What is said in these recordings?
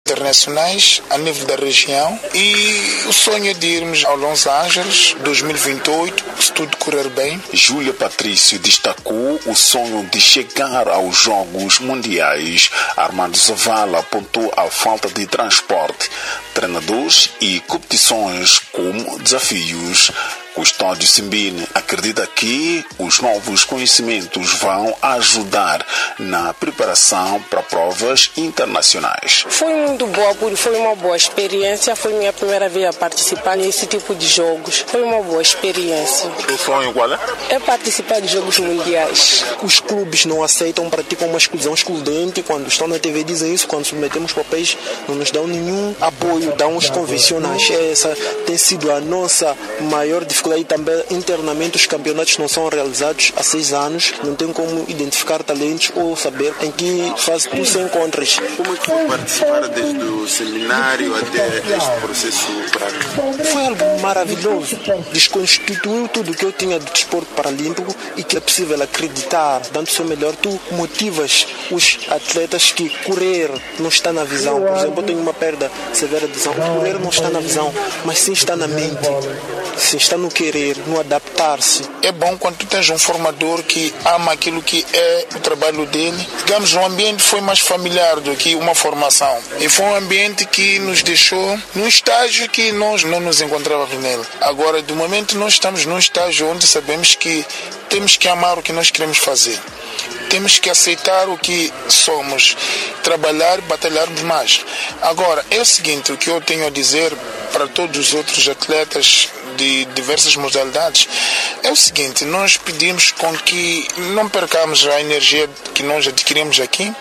internacionais a nível da região e o sonho é de irmos ao Los Angeles 2028, se tudo correr bem. Júlia Patrício destacou o sonho de chegar aos Jogos Mundiais. Armando Zavala apontou a falta de transporte, treinadores e competições como desafios. Custódio Simbine acredita que os novos conhecimentos vão ajudar na preparação para provas internacionais. Foi muito boa, foi uma boa experiência. Foi minha primeira vez a participar nesse tipo de jogos. Foi uma boa experiência. O sonho qual é? É participar de jogos mundiais. Os clubes não aceitam, praticam uma exclusão excludente. Quando estão na TV dizem isso, quando submetemos papéis não nos dão nenhum apoio, dão os convencionais. Essa tem sido a nossa maior dificuldade. E também internamente os campeonatos não são realizados há 6 anos, não tem como identificar talentos ou saber em que fase tu se encontras. Como é que foi participar desde o seminário até este processo prático? Foi algo maravilhoso, desconstituiu tudo que eu tinha do desporto paralímpico e que é possível acreditar, dando o seu melhor, tu motivas os atletas que correr não está na visão. Por exemplo, eu tenho uma perda severa de visão, correr não está na visão, mas sim está na mente, sim está no querer, no adaptar-se. É bom quando tu tens um formador que ama aquilo que é o trabalho dele. Digamos, o ambiente foi mais familiar do que uma formação. E foi um ambiente que nos deixou num estágio que nós não nos encontrávamos nele. Agora, do momento, nós estamos num estágio onde sabemos que temos que amar o que nós queremos fazer. Temos que aceitar o que somos, trabalhar e batalharmos mais. Agora, é o seguinte, o que eu tenho a dizer para todos os outros atletas de diversas modalidades, é o seguinte, nós pedimos com que não percamos a energia que nós adquirimos aqui,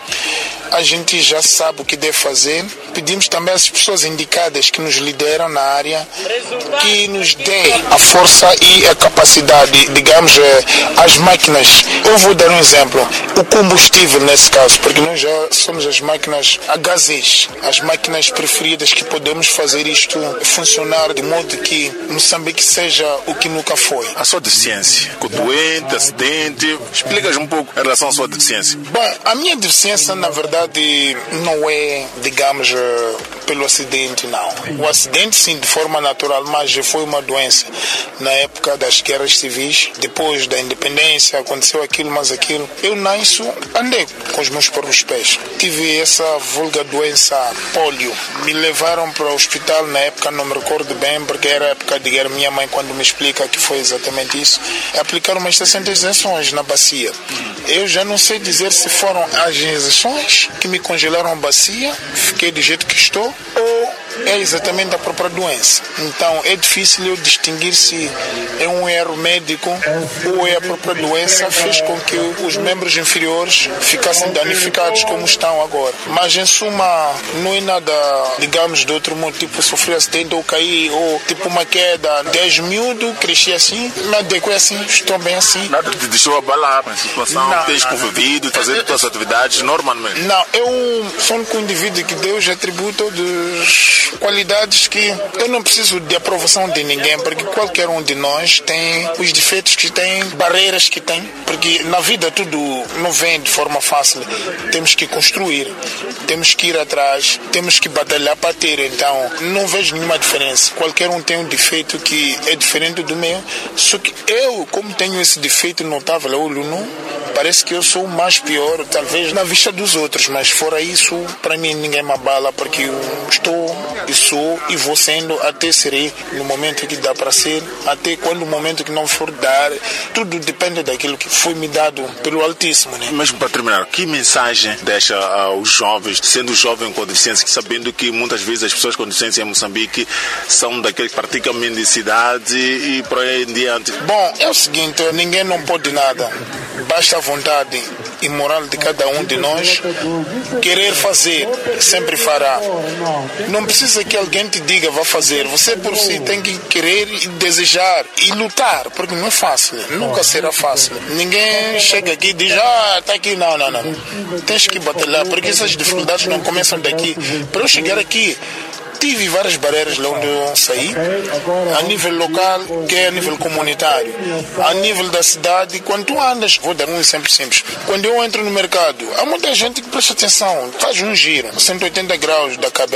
a gente já sabe o que deve fazer, pedimos também às pessoas indicadas que nos lideram na área, que nos dê a força e a capacidade, digamos, as máquinas. Eu vou dar um exemplo, o combustível nesse caso, porque nós já somos as máquinas a gases, as máquinas preferidas que podemos fazer isto funcionar de modo que Moçambique seja o que nunca foi. A sua deficiência, com doente, acidente, explica-nos um pouco em relação à sua deficiência. Bom, a minha deficiência na verdade não é, digamos, pelo acidente, não. O acidente sim, de forma natural, mas foi uma doença. Na época das guerras civis, depois da independência, aconteceu aquilo, mas aquilo. Eu nasço, andei com os meus próprios pés. Tive essa vulga doença pólio. Me levaram para o hospital, na época não me recordo bem, porque era a época de guerra. Minha mãe, quando me explica que foi exatamente isso, aplicaram umas 60 injeções na bacia. Eu já não sei dizer se foram as injeções que me congelaram a bacia, fiquei do jeito que estou, ou é exatamente a própria doença. Então é difícil eu distinguir se é um erro médico ou é a própria doença fez com que os membros inferiores ficassem danificados como estão agora. Mas em suma não é nada, digamos, de outro mundo, tipo sofrer acidente ou cair, ou tipo uma queda, 10 miúdo, cresci assim, me adequei assim, estou bem assim. Nada te deixou abalar com a situação, não, tens convivido, fazer todas as atividades normalmente? Não, eu sou um indivíduo que Deus atribui todas qualidades que eu não preciso de aprovação de ninguém, porque qualquer um de nós tem os defeitos que tem, barreiras que tem, porque na vida tudo não vem de forma fácil, temos que construir, temos que ir atrás, temos que batalhar para ter, então não vejo nenhuma diferença, qualquer um tem um defeito que é diferente do meu, só que eu, como tenho esse defeito notável, olho nu, parece que eu sou o mais pior, talvez na vista dos outros, mas fora isso, para mim ninguém me abala, porque eu estou e sou e vou sendo até serei no momento que dá para ser, até quando o momento que não for dar, tudo depende daquilo que foi me dado pelo Altíssimo, né? Mas para terminar, que mensagem deixa aos jovens, sendo jovem com deficiência, sabendo que muitas vezes as pessoas com deficiência em Moçambique são daqueles que praticam mendicidade e por aí em diante? Bom, é o seguinte, ninguém não pode nada, basta a vontade e moral de cada um de nós querer fazer, sempre fará. Não precisa que alguém te diga vá fazer, você por si tem que querer e desejar e lutar, porque não é fácil, nunca será fácil. Ninguém chega aqui e diz, está aqui, não. Tens que batalhar, porque essas dificuldades não começam daqui. Para eu chegar aqui, tive várias barreiras lá onde eu saí, a nível local, que é a nível comunitário, a nível da cidade. Quando tu andas, vou dar um exemplo simples, quando eu entro no mercado, há muita gente que presta atenção, faz um giro, 180 graus da cabeça.